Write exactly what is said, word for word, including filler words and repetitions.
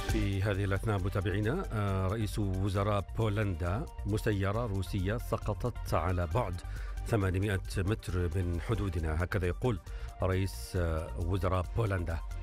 في هذه الأثناء متابعينا، آه، رئيس وزراء بولندا مسيرة روسية سقطت على بعد ثمانمئة متر من حدودنا، هكذا يقول رئيس آه، وزراء بولندا.